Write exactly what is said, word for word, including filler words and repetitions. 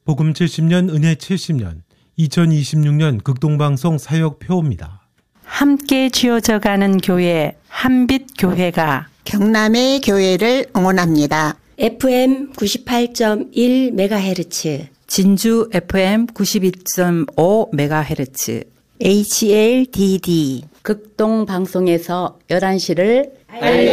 복음 칠십 년, 은혜 칠십 년, 이천이십육 년 극동방송 사역표입니다. 함께 지어져가는 교회 한빛교회가 경남의 교회를 응원합니다. 에프엠 구십팔 점 일 메가헤르츠, 진주 에프엠 구십이 점 오 메가헤르츠, 에이치엘디디 극동방송에서 열한 시를